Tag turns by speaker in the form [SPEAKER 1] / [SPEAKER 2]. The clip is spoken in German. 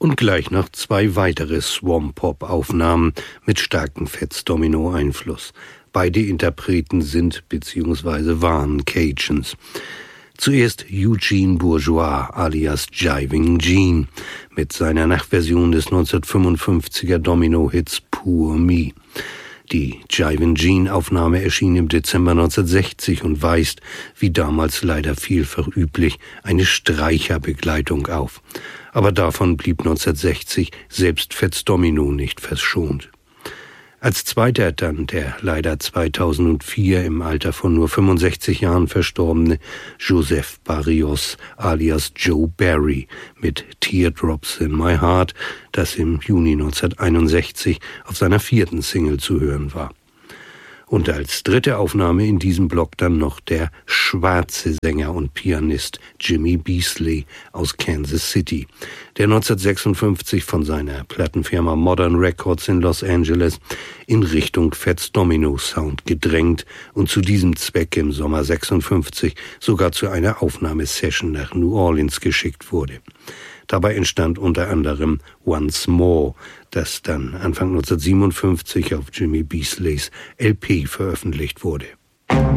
[SPEAKER 1] und gleich noch 2 weitere Swamp-Pop-Aufnahmen mit starkem Fats-Domino-Einfluss. Beide Interpreten sind bzw. waren Cajuns. Zuerst Eugene Bourgeois alias Jiving Gene mit seiner Nachversion des 1955er Domino-Hits Poor Me. Die Jiving Gene-Aufnahme erschien im Dezember 1960 und weist, wie damals leider vielfach üblich, eine Streicherbegleitung auf. Aber davon blieb 1960 selbst Fats Domino nicht verschont. Als zweiter dann der leider 2004 im Alter von nur 65 Jahren verstorbene Joseph Barrios alias Joe Barry mit Teardrops in My Heart, das im Juni 1961 auf seiner 4. Single zu hören war. Und als dritte Aufnahme in diesem Block dann noch der schwarze Sänger und Pianist Jimmy Beasley aus Kansas City, der 1956 von seiner Plattenfirma Modern Records in Los Angeles in Richtung Fats Domino Sound gedrängt und zu diesem Zweck im Sommer 56 sogar zu einer Aufnahmesession nach New Orleans geschickt wurde. Dabei entstand unter anderem Once More, das dann Anfang 1957 auf Jimmy Beasleys LP veröffentlicht wurde.